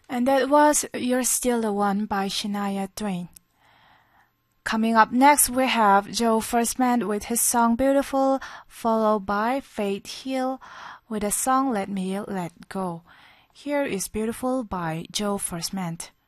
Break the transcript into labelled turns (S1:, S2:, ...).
S1: And that was You're Still the One by Shania Twain. Coming up next, we have Joe Firstman with his song Beautiful, followed by Faith Hill with the song Let Me Let Go. Here is Beautiful by Joe Firstman.